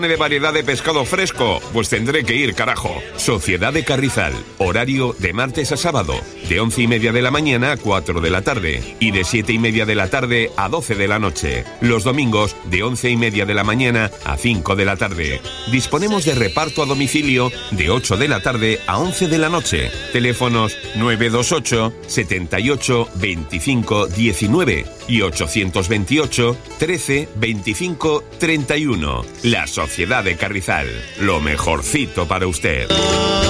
de variedad de pescado fresco, pues tendré que ir, carajo. Sociedad de Carrizal, horario de martes a sábado, de 11:30 de la mañana a 4 de la tarde y de 7:30 de la tarde a 12 de la noche. Los domingos de 11:30 de la mañana a 5 de la tarde. Disponemos de reparto a domicilio de 8 de la tarde a 11 de la noche. Teléfonos 928 78 25 19 y 828 13 25 31. La Sociedad de Carrizal, lo mejorcito para usted.